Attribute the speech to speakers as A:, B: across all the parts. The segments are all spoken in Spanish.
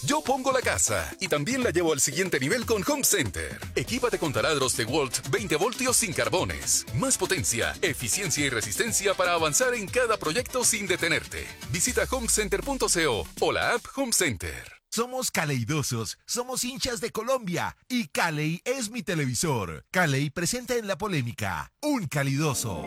A: Yo pongo la casa y también la llevo al siguiente nivel con Home Center. Equípate con taladros DeWalt 20 voltios sin carbones. Más potencia, eficiencia y resistencia para avanzar en cada proyecto sin detenerte. Visita homecenter.co o la app Home Center.
B: Somos caleidosos, somos hinchas de Colombia y Caley es mi televisor. Caley presenta en la polémica un calidoso.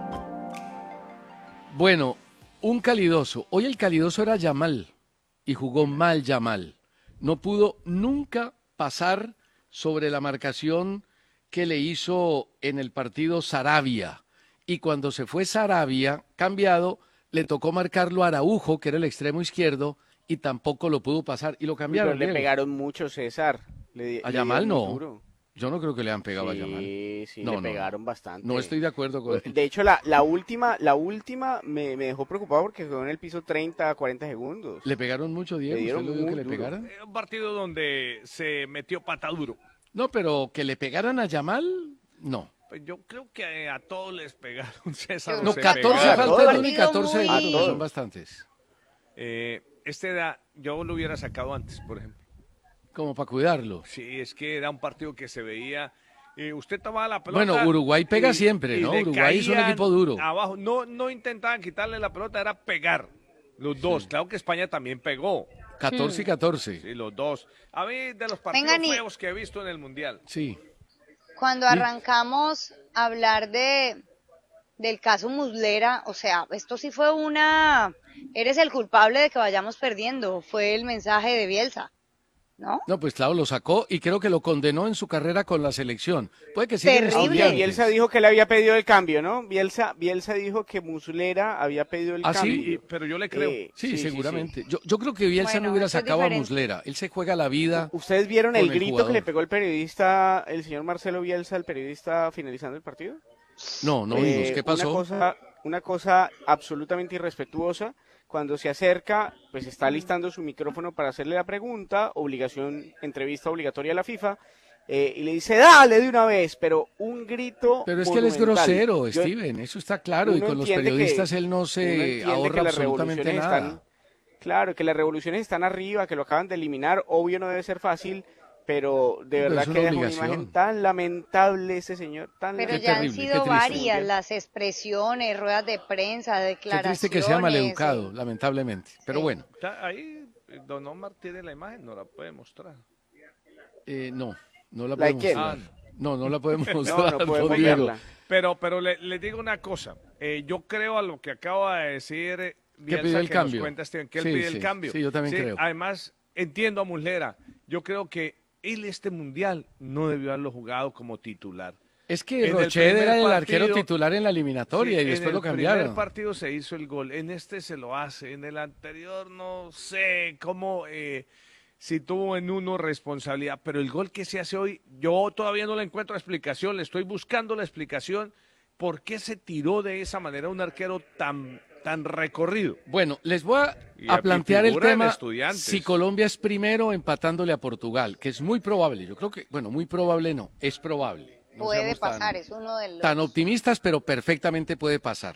C: Bueno, un calidoso. Hoy el calidoso era Yamal y jugó mal Yamal. No pudo nunca pasar sobre la marcación que le hizo en el partido Sarabia. Y cuando se fue Sarabia, cambiado, le tocó marcarlo a Araujo, que era el extremo izquierdo, y tampoco lo pudo pasar. Y lo cambiaron.
D: Pero le pegaron mucho, César.
C: A Yamal no. Yo no creo que le han pegado a Yamal.
D: Sí,
C: no,
D: le pegaron bastante.
C: No estoy de acuerdo con él.
D: De hecho, la última me dejó preocupado porque quedó en el piso 30, 40 segundos.
C: ¿Le pegaron mucho, Diego? ¿Usted lo vio que le pegaran?
E: Un partido donde se metió pata duro.
C: No, pero que le pegaran a Yamal, no.
E: Pues yo creo que a todos les pegaron, César.
C: No, 14 faltas de uno y 14 de minutos, son bastantes.
E: Yo lo hubiera sacado antes, por ejemplo.
C: Como para cuidarlo.
E: Sí, es que era un partido que se veía. Usted tomaba la pelota.
C: Bueno, Uruguay pega siempre, ¿no? Uruguay es un equipo duro.
E: Abajo, no intentaban quitarle la pelota, era pegar. Los dos. Claro que España también pegó.
C: 14 y 14.
E: Sí, los dos. A mí, de los partidos feos que he visto en el Mundial.
C: Sí.
F: Cuando arrancamos a hablar del caso Muslera, o sea, esto sí fue eres el culpable de que vayamos perdiendo, fue el mensaje de Bielsa, ¿no?
C: No, pues claro, lo sacó y creo que lo condenó en su carrera con la selección. Puede que siga estudiando.
D: Bielsa dijo que le había pedido el cambio, ¿no? Bielsa dijo que Muslera había pedido el cambio.
E: Sí, pero yo le creo.
C: Sí, seguramente. Sí. Yo creo que Bielsa no hubiera sacado a Muslera. Él se juega la vida.
D: ¿Ustedes vieron el grito que le pegó el señor Marcelo Bielsa, el periodista, finalizando el partido?
C: No vimos. ¿Qué pasó?
D: Una cosa absolutamente irrespetuosa. Cuando se acerca, pues está listando su micrófono para hacerle la pregunta, entrevista obligatoria a la FIFA, y le dice, dale de una vez, pero un grito
C: Pero es que él es grosero, Steven, eso está claro, y con los periodistas él no se ahorra absolutamente nada.
D: Claro, que las revoluciones están arriba, que lo acaban de eliminar, obvio no debe ser fácil, pero de verdad que deja una imagen tan lamentable ese señor,
F: Pero ya han sido varias las expresiones, ruedas de prensa, declaraciones.
C: Qué triste que sea maleducado, lamentablemente, pero bueno.
E: Ahí don Omar tiene la imagen, no la puede mostrar.
C: No la podemos mostrar. No la podemos mostrar,
D: no podemos verla.
E: Pero le digo una cosa, yo creo a lo que acaba de decir Bielsa,
C: que pide el cambio.
E: Nos cuenta Steven, que él pide el cambio.
C: Sí, yo también creo.
E: Además, entiendo a Muslera, yo creo que él Mundial no debió haberlo jugado como titular.
C: Es que Rochet era el arquero titular en la eliminatoria y después lo cambiaron.
E: En el primer partido se hizo el gol, en este se lo hace, en el anterior no sé cómo, si tuvo en uno responsabilidad, pero el gol que se hace hoy, yo todavía no le encuentro explicación, le estoy buscando la explicación, ¿por qué se tiró de esa manera un arquero tan recorrido?
C: Bueno, les voy a plantear el tema si Colombia es primero empatándole a Portugal, que es muy probable. Yo creo que, muy probable no, es probable. No
F: puede pasar, es uno de los...
C: Tan optimistas, pero perfectamente puede pasar.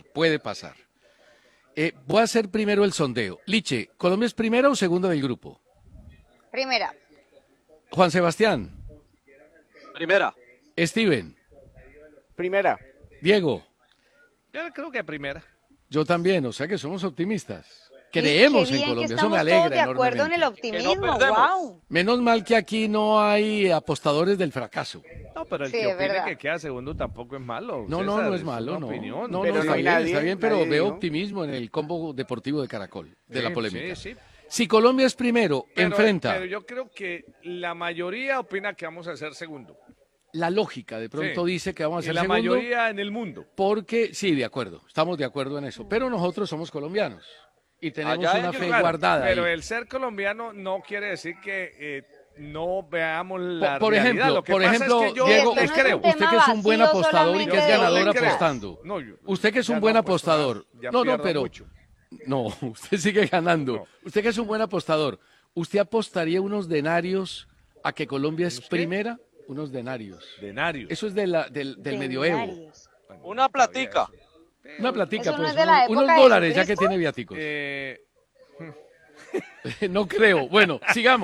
C: Voy a hacer primero el sondeo. Liche, ¿Colombia es primera o segunda del grupo?
F: Primera.
C: Juan Sebastián.
G: Primera.
C: Steven.
D: Primera.
C: Diego.
E: Yo creo que primera.
C: Yo también, o sea que somos optimistas. Creemos en Colombia, eso me alegra
F: de acuerdo en el optimismo, wow.
C: Menos mal que aquí no hay apostadores del fracaso.
E: No, pero el que opine que queda segundo tampoco es malo.
C: No,
E: César,
C: no es malo, no.
E: Opinión.
C: No,
D: pero
C: está bien, pero veo
D: dijo.
C: optimismo en el combo deportivo de Caracol, de la polémica.
E: Sí.
C: Si Colombia es primero, enfrenta.
E: Pero yo creo que la mayoría opina que vamos a ser segundo.
C: La lógica de pronto dice que vamos a ser segundo.
E: La mayoría en el mundo.
C: Porque, sí, de acuerdo, estamos de acuerdo en eso. Pero nosotros somos colombianos y tenemos una fe guardada.
E: Pero
C: ahí.
E: el ser colombiano no quiere decir que no veamos la
C: por
E: realidad.
C: ejemplo, es que yo, Diego,
E: creo.
C: Usted que es un buen apostador y que es ganador apostando. Usted que es un buen apostador. Pero... Mucho. No, usted sigue ganando. No. Usted que es un buen apostador, ¿usted apostaría unos denarios a que Colombia es primera? Unos denarios.
E: Denarios.
C: Eso es del medioevo.
G: Una platica.
C: Una platica,
F: eso
C: pues.
F: No es
C: unos dólares, ya que tiene viáticos. No creo. Bueno, sigamos.